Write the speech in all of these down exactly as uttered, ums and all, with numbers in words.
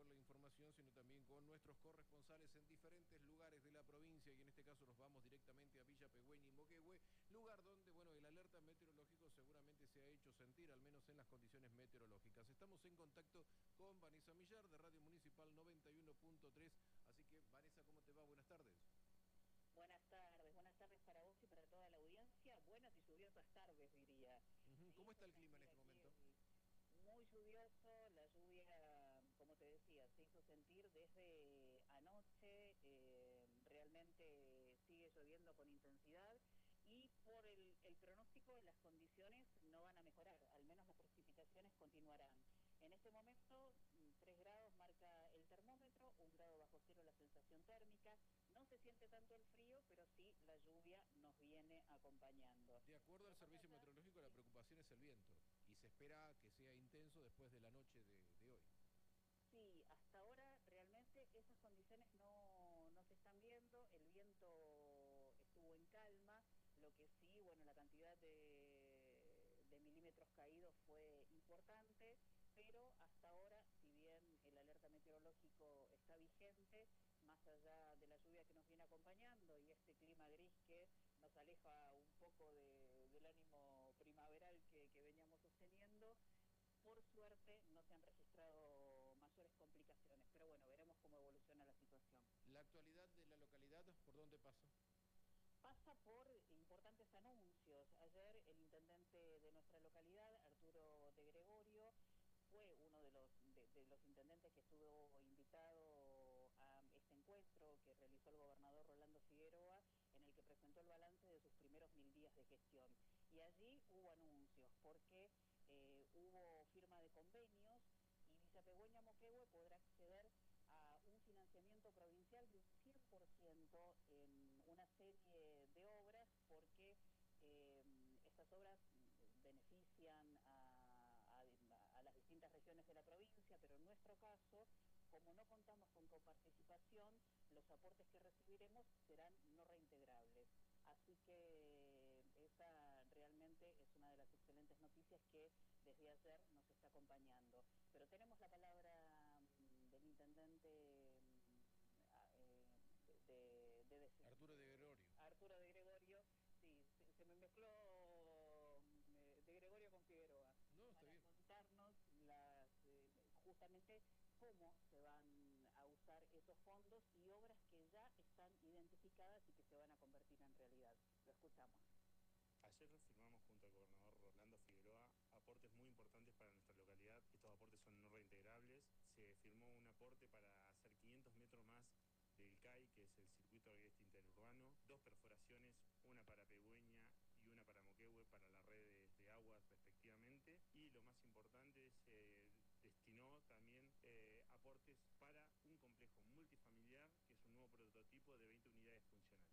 con la información, sino también con nuestros corresponsales en diferentes lugares de la provincia, y en este caso nos vamos directamente a Villa Pegüeña y Moquehue, lugar donde, bueno, el alerta meteorológico seguramente se ha hecho sentir, al menos en las condiciones meteorológicas. Estamos en contacto con Vanessa Millar de Radio Municipal noventa y uno punto tres, así que, Vanessa, ¿cómo te va? Buenas tardes. Buenas tardes, buenas tardes para vos y para toda la audiencia. Buenas y lluviosas tardes, diría. Uh-huh. Sí, ¿Cómo está se el clima en sentir este aquí momento? el- muy lluvioso, la lluvia, como te decía, se hizo sentir desde anoche, eh, realmente sigue lloviendo con intensidad y por el, el pronóstico las condiciones no van a mejorar, al menos las precipitaciones continuarán. En este momento, tres grados marca el termómetro, un grado bajo cero la sensación térmica, no se siente tanto el frío, pero sí la lluvia nos viene acompañando. De acuerdo al Pero más servicio allá, meteorológico, la sí, preocupación es el viento, y se espera que sea intenso después de la noche de, de hoy. sí, hasta ahora realmente esas condiciones no, no se están viendo, el viento estuvo en calma, lo que sí, bueno, la cantidad de, de milímetros caídos fue importante, pero hasta ahora, si bien el alerta meteorológico está vigente, más allá de la lluvia que nos viene acompañando y este clima gris que nos aleja un poco de, del ánimo primaveral que, que veníamos sosteniendo, por suerte no se han registrado mayores complicaciones, pero bueno, veremos cómo evoluciona la situación. La actualidad de la localidad, ¿por dónde pasa? Pasa por importantes anuncios. Ayer el intendente de nuestra localidad, Arturo de Gregorio, fue uno de los, de, de los intendentes que estuvo invitado a este encuentro que realizó el gobernador Rolando Figueroa, en el que presentó el balance de sus primeros mil días de gestión. Y allí hubo anuncios, porque eh, hubo firma de convenios y Villa Pegüeña Moquehue podrá acceder a un financiamiento provincial de un cien por ciento en una serie de obras, porque eh, estas obras benefician a, a, a las distintas regiones de la provincia, pero en nuestro caso, como no contamos con coparticipación, los aportes que recibiremos serán no reintegrables. Así que esa realmente es una de las excelentes noticias que desde ayer nos está acompañando. Pero tenemos la palabra um, del intendente um, eh, de, de, de, Arturo de Gregorio. Arturo de Gregorio. Sí, se, se me mezcló um, de Gregorio con Figueroa, No, está para bien. contarnos las, eh, justamente cómo se van a usar esos fondos y obras que ya están identificadas y que se van a convertir en realidad. Lo escuchamos. Ayer firmamos junto al gobernador Rolando Figueroa aportes muy importantes para nuestra localidad. Estos aportes son no reintegrables. Se firmó un aporte para hacer quinientos metros más del C A I, que es el circuito agreste interurbano, dos perforaciones, una para Pegüeña y una para Moquehue, para las redes de aguas respectivamente. Y lo más importante, se destinó también eh, aportes para un complejo multifamiliar, que es un nuevo prototipo de veinte unidades funcionales.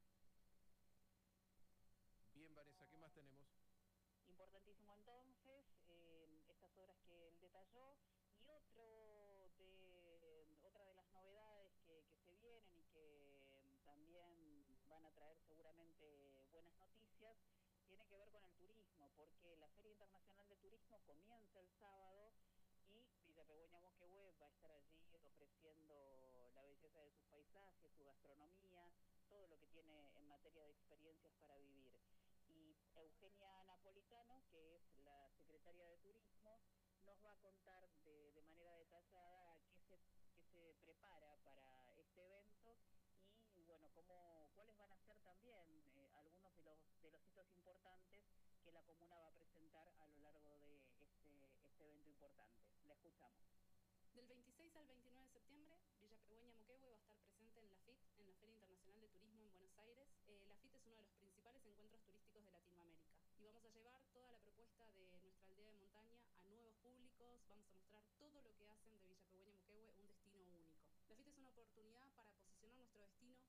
Bien, Vanessa, ¿qué más tenemos? Importantísimo entonces, eh, estas obras que él detalló, y otro de, otra de las novedades que, que se vienen y que también van a traer seguramente buenas noticias, tiene que ver con el turismo, porque la Feria Internacional de Turismo comienza el sábado y Villa Pegüeña Moquehue va a estar allí ofreciendo la belleza de sus paisajes, su gastronomía, todo lo que tiene en materia de experiencias para vivir. Y Eugenia Napolitano, que es la secretaria de Turismo, nos va a contar de, de manera detallada qué se, qué se prepara para este evento y, bueno, cómo, cuáles van a ser también eh, algunos de los, de los hitos importantes que la comuna va a presentar a lo largo de este, este evento importante. La escuchamos. Del veintiséis al veintinueve de septiembre, Villa Pegüeña Moquehue va a estar presente en la F I T, en la Feria Internacional de Turismo en Buenos Aires. Eh, la F I T es uno de los principales encuentros turísticos de Latinoamérica y vamos a llevar toda la propuesta de nuestra aldea de montaña a nuevos públicos. Vamos a mostrar todo lo que hacen de Villa Pegüeña Moquehue un destino único. La F I T es una oportunidad para posicionar nuestro destino